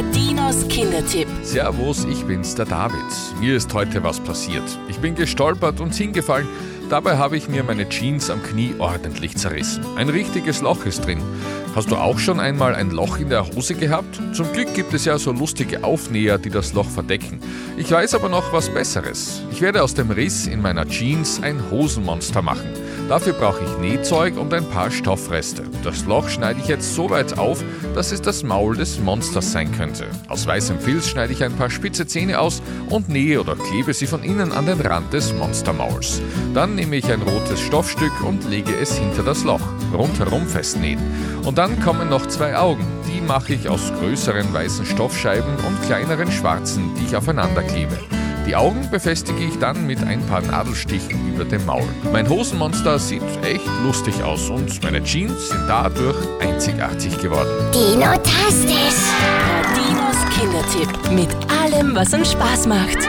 Der Dinos Kindertipp. Servus, ich bin's, der David. Mir ist heute was passiert. Ich bin gestolpert und hingefallen. Dabei habe ich mir meine Jeans am Knie ordentlich zerrissen. Ein richtiges Loch ist drin. Hast du auch schon einmal ein Loch in der Hose gehabt? Zum Glück gibt es ja so lustige Aufnäher, die das Loch verdecken. Ich weiß aber noch was Besseres. Ich werde aus dem Riss in meiner Jeans ein Hosenmonster machen. Dafür brauche ich Nähzeug und ein paar Stoffreste. Das Loch schneide ich jetzt so weit auf, dass es das Maul des Monsters sein könnte. Aus weißem Filz schneide ich ein paar spitze Zähne aus und nähe oder klebe sie von innen an den Rand des Monstermauls. Dann nehme ich ein rotes Stoffstück und lege es hinter das Loch. Rundherum festnähen. Und dann kommen noch 2 Augen. Die mache ich aus größeren weißen Stoffscheiben und kleineren schwarzen, die ich aufeinander klebe. Die Augen befestige ich dann mit ein paar Nadelstichen über dem Maul. Mein Hosenmonster sieht echt lustig aus und meine Jeans sind dadurch einzigartig geworden. Dino-tastisch. Der Dinos Kindertipp. Mit allem, was uns Spaß macht.